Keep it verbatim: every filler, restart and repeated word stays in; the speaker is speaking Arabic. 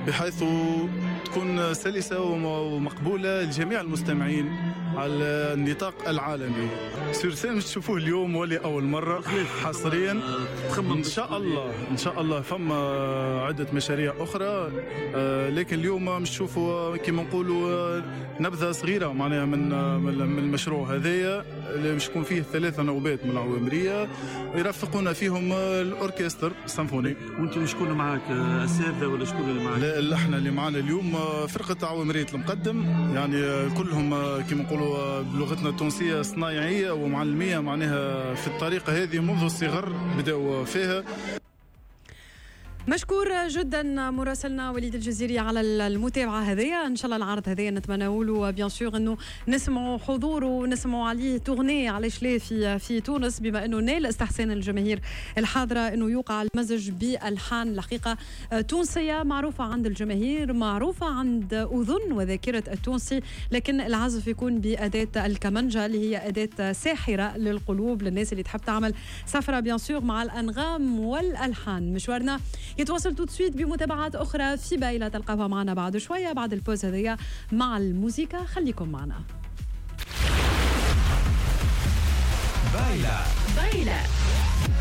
بحيث تكون سلسة ومقبولة لجميع المستمعين على النطاق العالمي. سيرسين مش تشوفوه اليوم ولا أول مرة حصريا. إن شاء الله إن شاء الله فما عدة مشاريع أخرى، لكن اليوم مش تشوفوا كما نقولوا نبذة صغيرة معناها من من المشروع هذايا اللي مش يكون فيه ثلاثة نوبات من العوامرية يرافقونا فيهم الأوركستر السيمفوني. وانتم شكون معاك؟ أساتذة ولا شكون اللي معاك؟ لا احنا اللي معانا اليوم فرقة عوامرية المقدم، يعني كلهم كما نقولوا بلغتنا التونسية صنايعية ومعلمية معناها في الطريقة هذه منذ الصغر بدأوا فيها. مشكور جدا مراسلنا وليد الجزيري على المتابعه هذه. ان شاء الله العرض هذا نتمنى له بيان سور انه نسمعوا حضوره ونسمعوا عليه تغني علاش لا في في تونس، بما انه نال استحسان الجماهير الحاضره انه يوقع المزج بالحان الحقيقه تونسيه معروفه عند الجماهير، معروفه عند اذن وذاكره التونسي، لكن العزف يكون باداه الكمنجه اللي هي اداه ساحره للقلوب للناس اللي تحب تعمل سفره بيان سور مع الانغام والالحان. مشوارنا يتواصل تو سويت بمتابعات أخرى في بايلة تلقاها معنا بعد شوية بعد البوز هذية مع الموسيقى. خليكم معنا. بايلة بايلة